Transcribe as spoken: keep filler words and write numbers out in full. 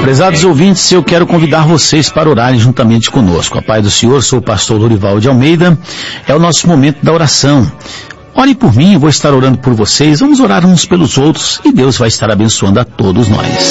Prezados ouvintes, eu quero convidar vocês para orarem juntamente conosco. A paz do Senhor, sou o pastor Lorival de Almeida. É o nosso momento da oração. Ore por mim, eu vou estar orando por vocês. Vamos orar uns pelos outros e Deus vai estar abençoando a todos nós.